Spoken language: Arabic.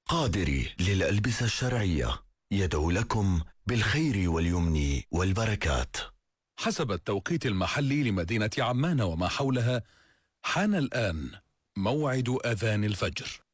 قادري للألبسة الشرعية يدعو لكم بالخير واليمن والبركات. حسب التوقيت المحلي لمدينة عمان وما حولها، حان الآن موعد أذان الفجر.